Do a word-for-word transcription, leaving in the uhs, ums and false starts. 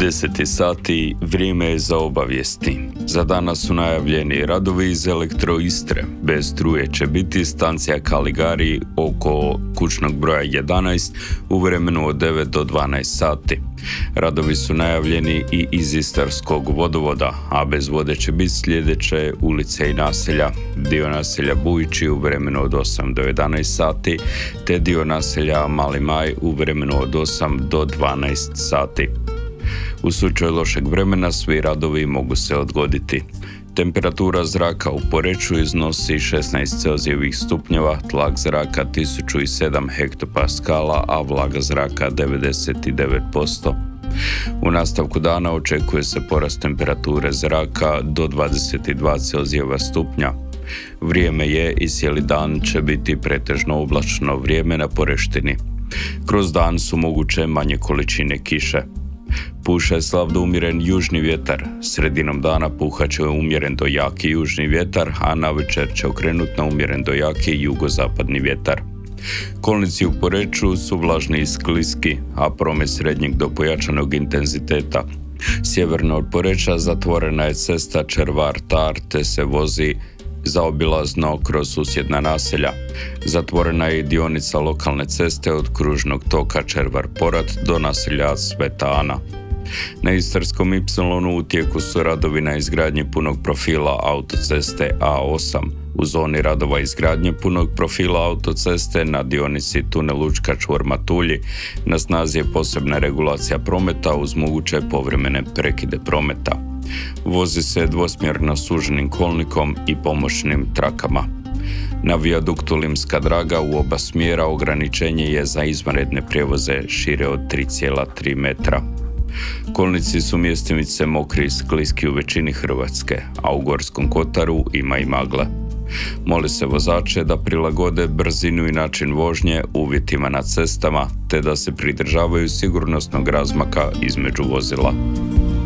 deset je sati, vrijeme je za obavijesti. Za danas su najavljeni radovi iz Elektroistre. Bez struje će biti stancija Kaligari oko kućnog broja jedanaest u vremenu od devet do dvanaest sati. Radovi su najavljeni i iz Istarskog vodovoda, a bez vode će biti sljedeće ulice i naselja. Dio naselja Bujići u vremenu od osam do jedanaest sati, te dio naselja Mali Maj u vremenu od osam do dvanaest sati. U slučaju lošeg vremena svi radovi mogu se odgoditi. Temperatura zraka u Poreču iznosi šesnaest celzijevih stupnjeva, tlak zraka tisuću sedam hektopaskala, a vlaga zraka devedeset devet posto. U nastavku dana očekuje se porast temperature zraka do dvadeset dva celzijeva stupnja. Vrijeme je i cijeli dan će biti pretežno oblačno vrijeme na Poreštini. Kroz dan su moguće manje količine kiše. Puše slab do umjeren južni vjetar. Sredinom dana puhat će umjeren do jaki južni vjetar, a navečer će okrenut na umjeren do jaki jugozapadni vjetar. Kolnici u Poreču su vlažni i skliski, a promet srednjeg do pojačanog intenziteta. Sjeverno od Poreča zatvorena je cesta Červar-Tar, te se vozi zaobilazno kroz susjedna naselja. Zatvorena je i dionica lokalne ceste od kružnog toka Červar-Porat do naselja Sveta Ana. Na Istarskom Ipsilonu u tijeku su radovi na izgradnji punog profila autoceste A osam. U zoni radova izgradnje punog profila autoceste na dionici tunel Učka čvor Matulji na snazi je posebna regulacija prometa uz moguće povremene prekide prometa. Vozi se dvosmjerno suženim kolnikom i pomoćnim trakama. Na vijaduktu Limska Draga u oba smjera ograničenje je za izvanredne prijevoze šire od tri zarez tri metra. Kolnici su mjestimice mokri i skliski u većini Hrvatske, a u Gorskom kotaru ima i magle. Moli se vozače da prilagode brzinu i način vožnje uvjetima na cestama, te da se pridržavaju sigurnosnog razmaka između vozila.